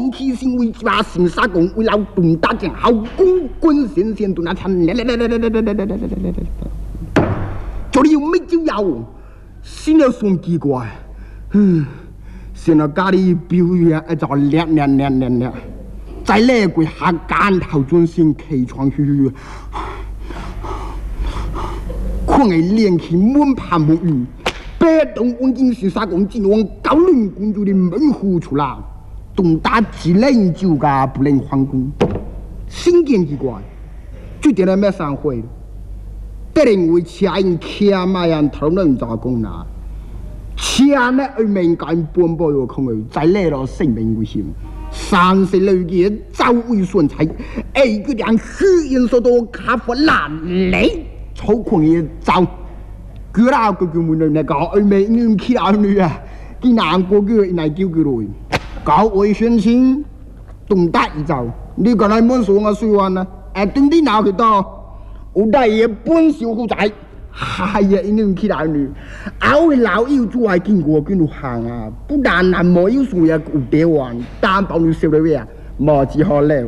放弃行为之把行杀公，为了董大将好公滚先先董大参，这里有没就有，新的算奇怪，现在家里表演一早练，在那个下干头转先起床去，可爱练起满盘木鱼，别动王金是杀公，今往高陵公主的门户出来。董大只能就个不能还宫，新见奇怪，就点了没散会，得认为钱钱嘛样头能咋讲呢？钱呢而民间半步有空去，在那了性命危险，30六爷早为损财，个两虚言说多卡佛烂雷，抽空也早，佢啦佢叫门女那个而民起来女啊，佢难过佢来叫佢来。搞卫宣清，董大一招，你刚才没说我水完呢？等你拿去到，我大爷本小虎仔，哎呀，因为起来女，我老友做还经过跟路行啊，不但那没有说也有得玩，担保你收了位啊，没只好了。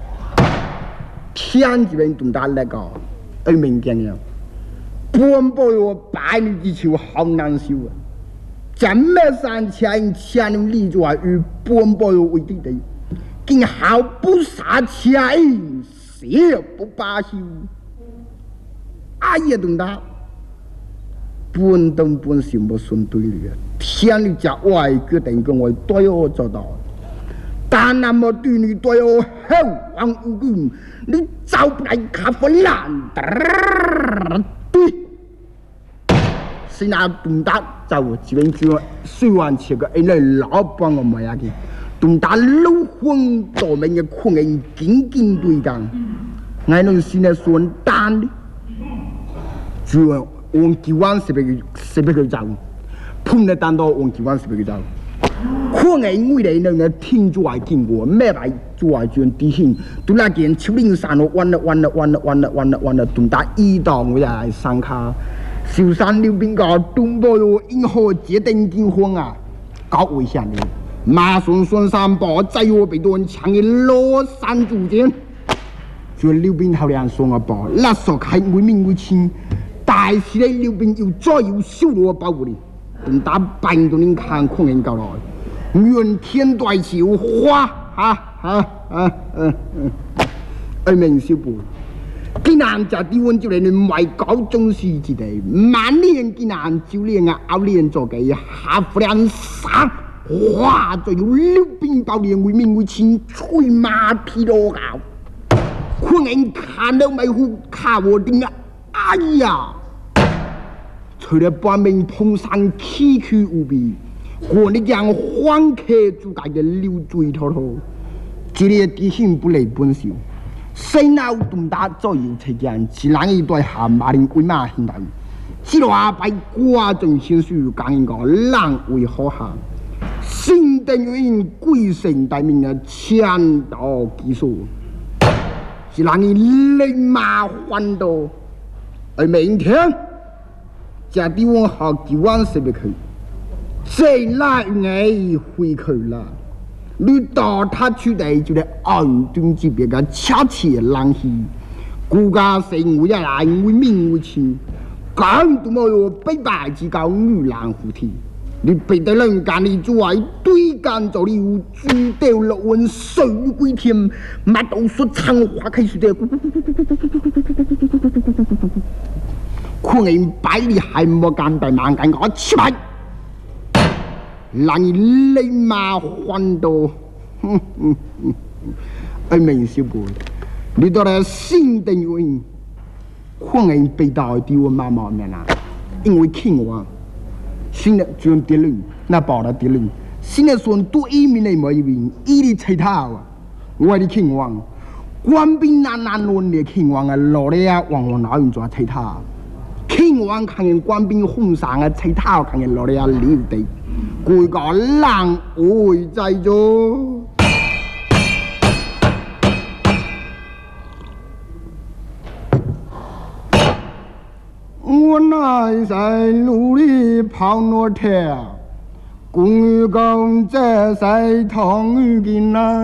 天这边董大那个，民间呀，半步我百年之秋好难受啊。怎么三千里就话与半步为地地，竟毫不杀钱，死不罢休。哎呀，董大，半东半西没顺对了，天你家外决定跟我对我做到，但那么对你对我好王无辜，你找不来卡佛烂，对。是那董大就这边就虽然这个因为老帮我买下去，董大老混多门的困人紧紧对抗，我能现在算单的，就往几万是别个走，碰得单到往几万是别个走，困人为了能够听住来经过，没来住来就地形，都那件丘陵山路弯了，董大一到我来上卡。小山溜冰个东坡路因何决定结婚啊？搞危险的，马顺山坡在我被多人抢的罗山主间，就溜冰头两双个坡，那时候开为民为亲，大时的溜冰又再有修罗保护的，等打半多年看空人搞来，愿天对笑花而明小辈。今年就低温就嚟你外搞中西之地，满年今年就连啊熬年做嘅下夫两杀，哇！就有溜冰包年为民为亲，吹马屁罗搞，可能看到咪好卡我定啊！哎呀，除了半面碰上崎岖无比，我哋让欢客主界嘅流水滔滔，这里地形不离本少。谁闹东大左右车间，自然一对下马林鬼马现代，只话by瓜种先书讲一个人为好行，新等于鬼神大名的千道技术，是让你立马换到，而明天这地方好几万是不去，这来爱回去了。你到他去的就得安顿级别个恰切冷气，国家生活也来为民为情，更多么有北白之高女郎护体，你别得人家你做爱对干做你有猪掉落温水归天，乜都说长话开始的，可能百里还没干大忙干我起来。让你立马换到，明小辈，你到了新的原因，可能被到的我妈妈面啦，因为听我，新的就跌落，那报了跌落，新的说多一面的没有，一的其他啊，我的听我，官兵难论的听我啊，老的啊，往哪用做其他，听我看见官兵红上啊，其他看见老的啊，留地。佢個冷會制咗，我乃在努力跑我跳，公寓講這世堂遇見啦。